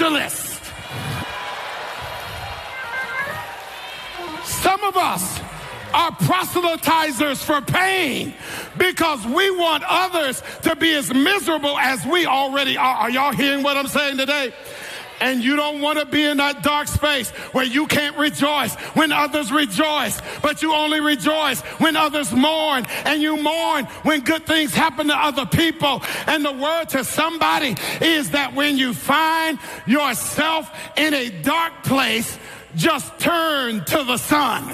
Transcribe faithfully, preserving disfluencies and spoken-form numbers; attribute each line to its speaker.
Speaker 1: evangelist. Some of us are proselytizers for pain because we want others to be as miserable as we already are. Are y'all hearing what I'm saying today? And you don't want to be in that dark space where you can't rejoice when others rejoice, but you only rejoice when others mourn, and you mourn when good things happen to other people. And the word to somebody is that when you find yourself in a dark place, just turn to the sun.